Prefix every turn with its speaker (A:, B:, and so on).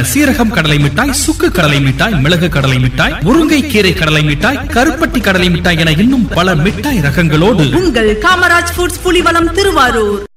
A: சீரகம் கடலை மிட்டாய், சுக்கு கடலை மிட்டாய், மிளகு கடலை மிட்டாய், முருங்கை கீரை கடலை மிட்டாய், கருப்பட்டி கடலை மிட்டாய் என இன்னும் பல மிட்டாய் ரகங்களோடு
B: உங்கள் காமராஜ் ஃபுட்ஸ் புலிவலம் திருவாரூர்.